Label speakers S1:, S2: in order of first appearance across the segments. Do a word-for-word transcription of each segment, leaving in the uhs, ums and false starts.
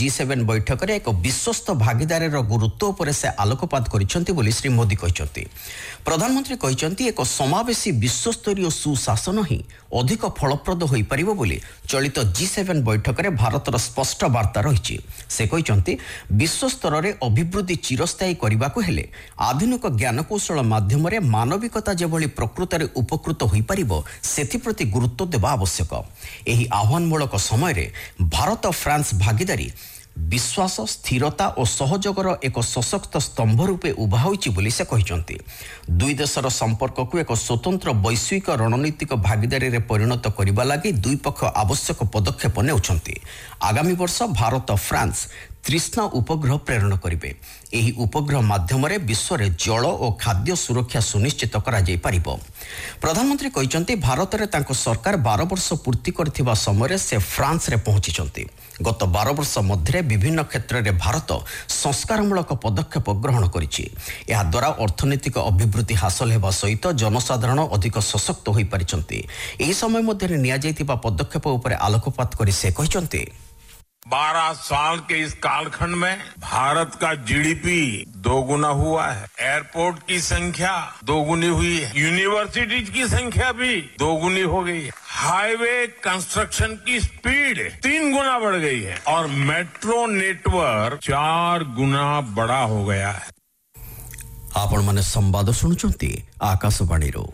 S1: G seven ବୈଠକରେ ଏକ ବିଶ୍ୱସ୍ତ ଭାଗିଦାରୀର ଗୁରୁତ୍ୱ ଉପରେ ସେ ଆଲୋକପାତ କରିଛନ୍ତି ବୋଲି ଶ୍ରୀ ମୋଦି କହିଛନ୍ତି। ପ୍ରଧାନମନ୍ତ୍ରୀ କହିଛନ୍ତି ଏକ ସମାବେଶୀ ବିଶ୍ୱସ୍ତରୀୟ ସୁଶାସନ ହିଁ ଅଧିକ ଫଳପ୍ରଦ ହୋଇପାରିବ ବୋଲି ଚଳିତ ଜି ସେଭେନ ବୈଠକରେ ଭାରତର ସ୍ପଷ୍ଟ ବାର୍ତ୍ତା ରହିଛି। ସେ କହିଛନ୍ତି ବିଶ୍ୱସ୍ତରରେ ଅଭିବୃଦ୍ଧି ଚିରସ୍ଥାୟୀ କରିବାକୁ ହେଲେ ଆଧୁନିକ ଜ୍ଞାନକୌଶଳ ମାଧ୍ୟମରେ ମାନବିକତା ଯେଭଳି ପ୍ରକୃତରେ ଉପକୃତ ହୋଇପାରିବ ସେଥିପ୍ରତି ଗୁରୁତ୍ୱ ଦେବା ଆବଶ୍ୟକ। ଏହି ଆହ୍ୱାନମୂଳକ ସମୟରେ ଭାରତ ଫ୍ରାନ୍ସ ଭାଗିଦାରୀ ବିଶ୍ୱାସ ସ୍ଥିରତା ଓ ସହଯୋଗର ଏକ ସଶକ୍ତ ସ୍ତମ୍ଭ ରୂପେ ଉଭା ହୋଇଛି ବୋଲି ସେ କହିଛନ୍ତି। ଦୁଇ ଦେଶର ସମ୍ପର୍କକୁ ଏକ ସ୍ୱତନ୍ତ୍ର ବୈଶ୍ୱିକ ରଣନୈତିକ ଭାଗିଦାରୀରେ ପରିଣତ କରିବା ଲାଗି ଦୁଇ ପକ୍ଷ ଆବଶ୍ୟକ ପଦକ୍ଷେପ ନେଉଛନ୍ତି। ଆଗାମୀ ବର୍ଷ ଭାରତ ଫ୍ରାନ୍ସ ତ୍ରିସ୍ନା ଉପଗ୍ରହ ପ୍ରେରଣ କରିବେ। ଏହି ଉପଗ୍ରହ ମାଧ୍ୟମରେ ବିଶ୍ୱରେ ଜଳ ଓ ଖାଦ୍ୟ ସୁରକ୍ଷା ସୁନିଶ୍ଚିତ କରାଯାଇପାରିବ। ପ୍ରଧାନମନ୍ତ୍ରୀ କହିଛନ୍ତି ଭାରତରେ ତାଙ୍କ ସରକାର ବାର ବର୍ଷ ପୂର୍ତ୍ତି କରିଥିବା ସମୟରେ ସେ ଫ୍ରାନ୍ସରେ ପହଞ୍ଚିଛନ୍ତି। ଗତ ବାର ବର୍ଷ ମଧ୍ୟରେ ବିଭିନ୍ନ କ୍ଷେତ୍ରରେ ଭାରତ ସଂସ୍କାରମୂଳକ ପଦକ୍ଷେପ ଗ୍ରହଣ କରିଛି। ଏହାଦ୍ୱାରା ଅର୍ଥନୈତିକ ଅଭିବୃଦ୍ଧି ହାସଲ ହେବା ସହିତ ଜନସାଧାରଣ ଅଧିକ ସଶକ୍ତ ହୋଇପାରିଛନ୍ତି। ଏହି ସମୟ ମଧ୍ୟରେ ନିଆଯାଇଥିବା ପଦକ୍ଷେପ ଉପରେ ଆଲୋକପାତ କରି ସେ କହିଛନ୍ତି
S2: बारह साल के इस कालखंड में भारत का जीडीपी दोगुना हुआ है, एयरपोर्ट की संख्या दोगुनी हुई है, यूनिवर्सिटीज की संख्या भी दोगुनी हो गई है, हाईवे कंस्ट्रक्शन की स्पीड तीन गुना बढ़ गई है और मेट्रो नेटवर्क चार गुना बड़ा हो गया है।
S1: आपण माने संवाद सुनुचंती आकाशवाणी रो।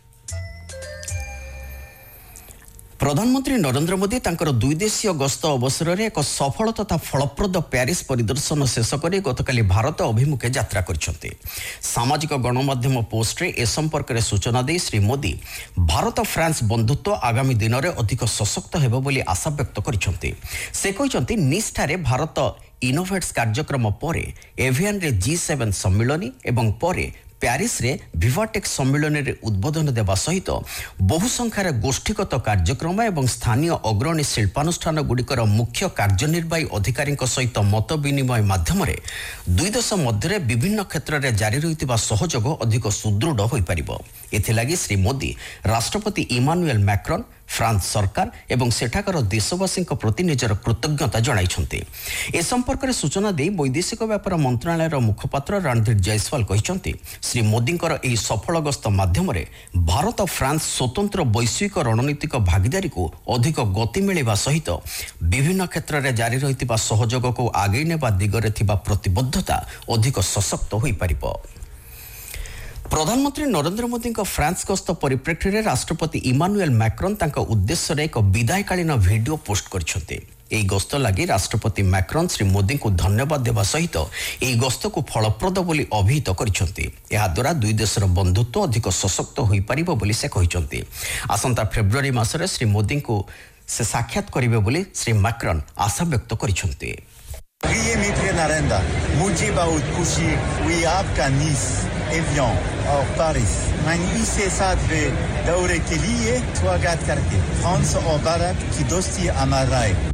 S1: प्रधानमंत्री नरेंद्र मोदी तांकर दुई देशीय गस्त अवसर में एक सफल तथा फलप्रद प्यारिस परिदर्शन शेष कर गतकाली भारत अभिमुखे यात्रा करछन्ते। सामाजिक गणमाध्यम पोस्ट रे ए संपर्क में सूचना दे श्री मोदी भारत फ्रांस बंधुत्व आगामी दिन में अधिक सशक्त हेबो बोली आशा व्यक्त करछन्ते। से कहछन्ते निष्ठारे भारत इनोवेट्स कार्यक्रम पर एवियन रे जी सेवन सम्मिलनी एवं परे प्यारिस रे विवाटेक सम्मिलन रे उद्बोधन देवा सहित बहु संख्यार गोष्ठीगत कार्यक्रम एवं स्थानीय अग्रणी शिल्पानुष्ठान गुड़िकर मुख्य कार्यनिर्वाही अधिकारी सहित मत विनिमय माध्यम दुई देश मध्य विभिन्न क्षेत्र में जारी रही सहयोग अधिक सुदृढ़ हो पारिबो। एथिलागी श्री मोदी राष्ट्रपति इमानुएल मैक्रोन फ्रांस सरकार एवं सेठाकर देशवासी प्रति निजर कृतज्ञता जणाइछन्ते। ए संपर्क में सूचना दे वैदेशिक व्यापार मंत्रालय मुखपात्र रणधीर जयसवाल कहते श्री मोदींकर एही सफल गस्त माध्यम भारत फ्रांस स्वतंत्र वैश्विक रणनीतिक भागीदारी को अधिक गति मिलवा सहित विभिन्न क्षेत्र में जारी रही सहयोग को आगे नेबा दिगरे थिबा प्रतिबद्धता अधिक सशक्त हो पारिबो। प्रधानमंत्री नरेंद्र मोदी फ्रांस गस्त परिप्रेक्षी में राष्ट्रपति इमानुएल मैक्रोन तांका उद्देश्य रे एक विदायकालीन वीडियो पोस्ट करछन्ते। एही गस्त लगी राष्ट्रपति मैक्रोन श्री मोदी को धन्यवाद देवा सहित एही गस्त को फलप्रद बोली अभिहित करछन्ते। एहा द्वारा दुई देशर बंधुत्व अधिक सशक्त होई पारिबो बोली से कहिछन्ते। आसंता फेब्रुआरी मासरे श्री मोदी को से साक्षात करिवे बोली श्री मैक्रोन आशा व्यक्त करछन्ते।
S3: प्रिय मित्र नरेंद्र, मुझे बहुत खुशी हुई आपका नीस, एवियन और पेरिस मैंने इसके साथ वे दौरे के लिए स्वागत करके फ्रांस और भारत की दोस्ती अमर रहे।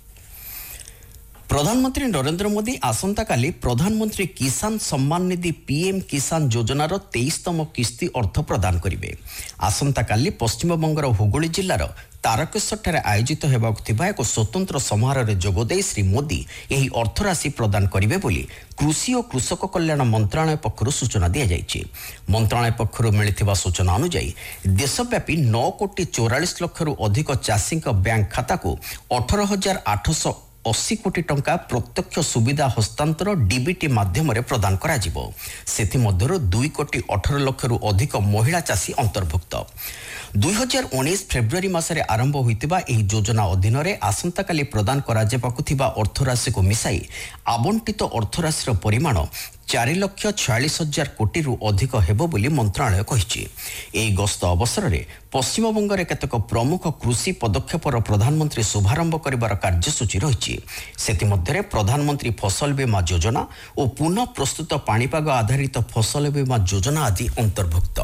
S1: प्रधानमंत्री नरेंद्र मोदी आसंता काली प्रधानमंत्री किसान सम्मान निधि पीएम किसान योजनार तेईसतम किस्ती अर्थ प्रदान करिवे। आसंता काली पश्चिमबंगर हुगुली जिल्लार तारकेश्वर आयोजित होबाक थिबा एक स्वतंत्र समारोह रे जोगदे श्री मोदी यही अर्थराशि प्रदान करिवे बोली कृषि और कृषक कल्याण मंत्रालय पक्षरु सूचना दिया जायछि। मंत्रालय पक्षरु मिलिथिबा सूचना अनुसार देशव्यापी नौ कोटी चौरालीस लाख रु अधिक चाषी बैंक खाता को अठारह हजार आठश अस्सी कोटी टंका प्रत्यक्ष सुविधा हस्तांतर डीबीटी माध्यम प्रदान करा जिवो। सेथि मध्यरु दुई कोटी अठारह लाख रु अधिक महिला चाषी अंतर्भुक्त। दुई हजार उन्नीस फेब्रुआरी मासरे आरंभ होइतिबा एही योजना अधीन रे आसंता काली प्रदान करा जेबाकु थिबा अर्थराशि को मिसाई आवंटित अर्थराशिर परिमाण चार लक्ष छियालीस हजार कोटी रु अधिक हेबो बोली मंत्रालय कहिछि। एही गस्त अवसर में पश्चिमबंग में केतक प्रमुख कृषि पदक्षेपर प्रधानमंत्री शुभारंभ करिबार कार्यसूची रहिछि। सेतिमध्ये प्रधानमंत्री फसल बीमा योजना और पुनः प्रस्तुत पाणीपाग आधारित फसल बीमा योजना आदि अंतर्भुक्त।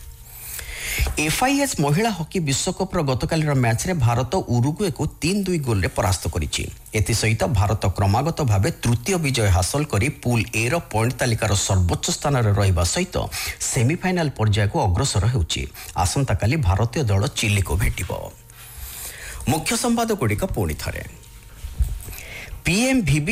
S1: एफआईएच महिला हॉकी विश्वकप गतकालीर मैच रे भारत उरुग्वे को तीन दुई गोल रे परास्त करिछि। एथिसहित भारत क्रमागत भावे तृतीय विजय हासिल करी पूल ए रो पॉइंट तालिकार सर्वोच्च स्थान रे रहिबा सहित सेमीफाइनल पर्याय को अग्रसर हेउछि। आसंता काली भारतीय दल चिली को भेटिबो। मुख्य संवाद गुड़िक पुणी थरे पीएम